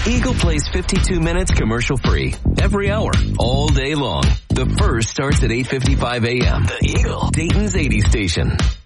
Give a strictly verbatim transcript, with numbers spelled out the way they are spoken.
Eagle plays fifty-two minutes commercial-free every hour, all day long. The First starts at eight fifty-five a.m. The Eagle, Dayton's eighties station.